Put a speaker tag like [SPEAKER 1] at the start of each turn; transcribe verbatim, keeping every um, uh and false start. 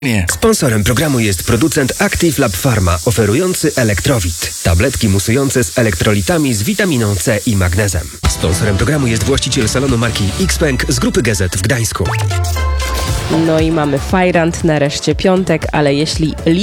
[SPEAKER 1] Nie.
[SPEAKER 2] Sponsorem programu jest producent Active Lab Pharma, oferujący Elektrowit. Tabletki musujące z elektrolitami z witaminą C i magnezem. Sponsorem programu jest właściciel salonu marki Xpeng z grupy G Z w Gdańsku.
[SPEAKER 3] No i mamy fajrant, nareszcie piątek, ale jeśli